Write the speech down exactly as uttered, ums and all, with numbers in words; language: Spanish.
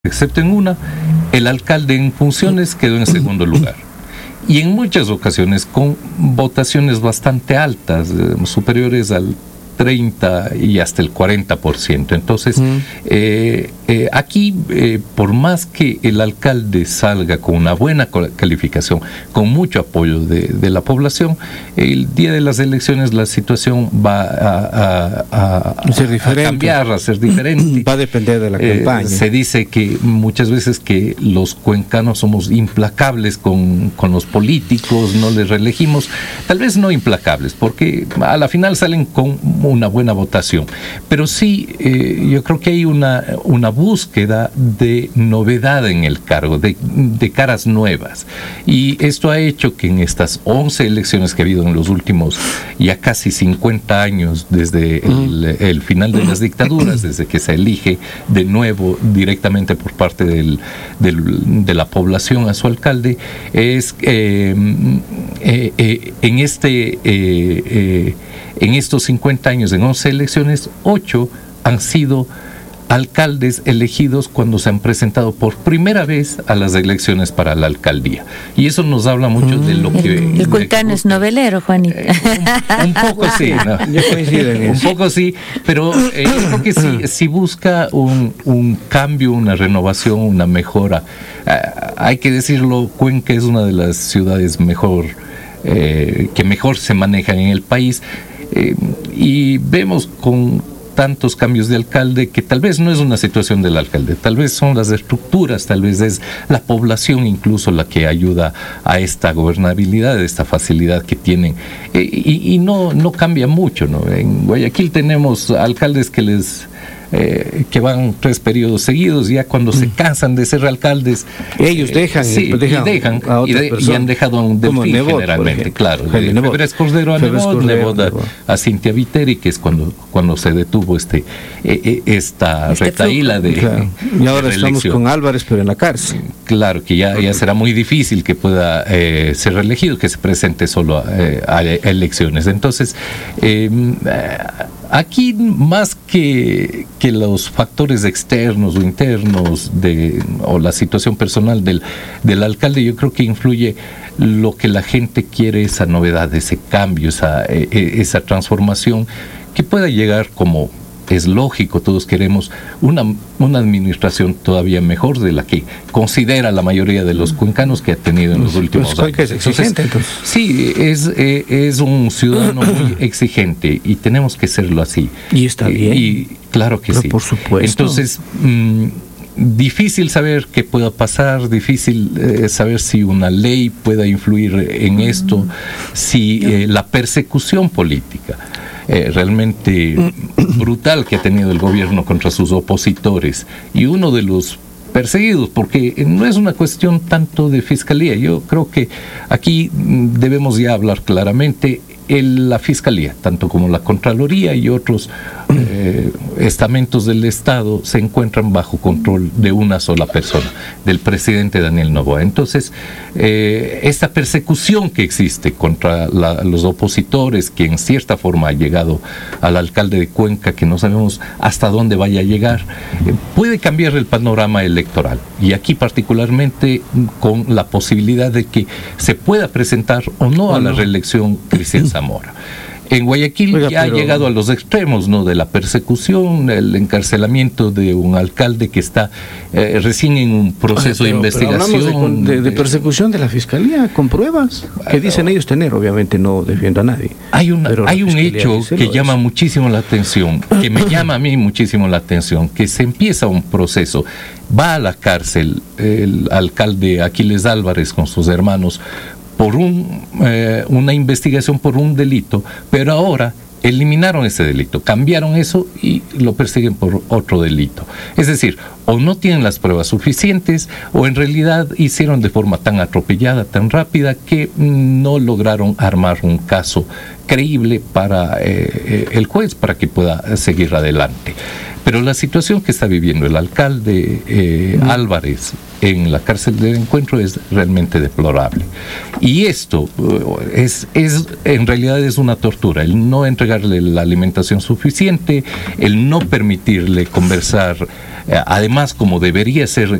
excepto en una, el alcalde en funciones quedó en segundo lugar. Y en muchas ocasiones con votaciones bastante altas, eh, superiores al treinta y hasta el cuarenta por ciento. Entonces, mm. eh, eh, aquí, eh, por más que el alcalde salga con una buena calificación, con mucho apoyo de, de la población, el día de las elecciones la situación va a, a, a, ser diferente. a cambiar, a ser diferente. Va a depender de la eh, campaña. Se dice que muchas veces que los cuencanos somos implacables con, con los políticos, no les reelegimos. Tal vez no implacables, porque a la final salen con una buena votación, pero sí eh, yo creo que hay una, una búsqueda de novedad en el cargo, de, de caras nuevas, y esto ha hecho que en estas once elecciones que ha habido en los últimos ya casi cincuenta años desde el, el final de las dictaduras, desde que se elige de nuevo directamente por parte del, del, de la población a su alcalde, es eh, eh, eh, en este eh, eh, en estos cincuenta años, en once elecciones, ocho han sido alcaldes elegidos cuando se han presentado por primera vez a las elecciones para la alcaldía. Y eso nos habla mucho mm. de lo que... El, el cuencano es novelero, Juanita. Eh, un, un poco sí, ¿no? Yo coincido en eso. Un poco sí, pero eh, yo creo que si, si busca un, un cambio, una renovación, una mejora, eh, hay que decirlo, Cuenca es una de las ciudades mejor, eh, que mejor se manejan en el país. Eh, y vemos con tantos cambios de alcalde que tal vez no es una situación del alcalde, tal vez son las estructuras, tal vez es la población incluso la que ayuda a esta gobernabilidad, a esta facilidad que tienen, eh, y, y no, no cambia mucho, ¿no? En Guayaquil tenemos alcaldes que les... Eh, que van tres periodos seguidos, ya cuando mm. se cansan de ser alcaldes ellos eh, dejan, sí, dejan, y, dejan y, de, y han dejado a un delfín Nebot, generalmente, claro, Febres Cordero a Nebot, Nebot a, a Cintia Viteri, que es cuando, cuando se detuvo este eh, esta este retaíla de, claro. Y ahora de estamos con Álvarez, pero en la cárcel. Claro, que ya, ya será muy difícil que pueda eh, ser reelegido, que se presente solo a, eh, a elecciones. Entonces, eh, aquí más que, que los factores externos o internos de, o la situación personal del, del alcalde, yo creo que influye lo que la gente quiere, esa novedad, ese cambio, esa, esa transformación que pueda llegar como... Es lógico, todos queremos una, una administración todavía mejor de la que considera la mayoría de los cuencanos que ha tenido en los últimos pues, años. Es exigente, entonces. Sí, es, eh, es un ciudadano muy exigente y tenemos que serlo así. Y está bien. Y, y claro que Pero sí. Por supuesto. Entonces, mmm, difícil saber qué pueda pasar, difícil eh, saber si una ley pueda influir en esto, si eh, la persecución política Eh, realmente brutal que ha tenido el gobierno contra sus opositores, y uno de los perseguidos, porque no es una cuestión tanto de fiscalía, yo creo que aquí debemos ya hablar claramente. El, la Fiscalía, tanto como la Contraloría y otros eh, estamentos del Estado, se encuentran bajo control de una sola persona, del presidente Daniel Noboa. Entonces, eh, esta persecución que existe contra la, los opositores, que en cierta forma ha llegado al alcalde de Cuenca, que no sabemos hasta dónde vaya a llegar, eh, puede cambiar el panorama electoral. Y aquí particularmente con la posibilidad de que se pueda presentar o no a la reelección Cristian Zamora. En Guayaquil Oiga, ya pero... ha llegado a los extremos, ¿no? De la persecución, el encarcelamiento de un alcalde que está eh, recién en un proceso Oiga, pero, de investigación. Pero hablamos de, de, de persecución de la Fiscalía, con pruebas que dicen ellos tener, obviamente no defiendo a nadie. Hay, una, hay un hecho que llama eso. muchísimo la atención, que me llama a mí muchísimo la atención, que se empieza un proceso, va a la cárcel el alcalde Aquiles Álvarez con sus hermanos, por un, eh, una investigación por un delito, pero ahora eliminaron ese delito, cambiaron eso y lo persiguen por otro delito. Es decir, o no tienen las pruebas suficientes, o en realidad hicieron de forma tan atropellada, tan rápida, que no lograron armar un caso creíble para eh, el juez, para que pueda seguir adelante. Pero la situación que está viviendo el alcalde eh, mm. Álvarez en la cárcel del Encuentro es realmente deplorable. Y esto es, es, en realidad es una tortura, el no entregarle la alimentación suficiente, el no permitirle conversar Eh, además, como debería ser